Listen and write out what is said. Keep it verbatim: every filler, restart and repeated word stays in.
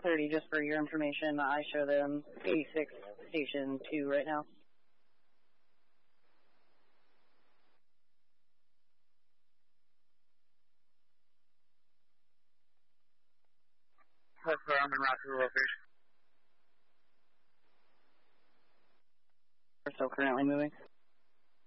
thirty, just for your information, I show them eighty-six Station two right now. That's where I'm in route to the location. We're still currently moving.